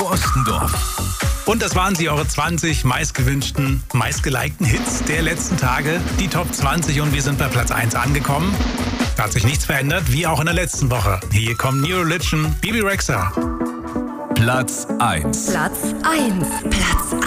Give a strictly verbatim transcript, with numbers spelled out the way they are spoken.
Radio Ostendorf. Und das waren sie, eure zwanzig meistgewünschten, meistgelikten Hits der letzten Tage. Die Top zwanzig und wir sind bei Platz eins angekommen. Da hat sich nichts verändert, wie auch in der letzten Woche. Hier kommt New Religion, Bebe Rexha. Platz eins. Platz eins. Platz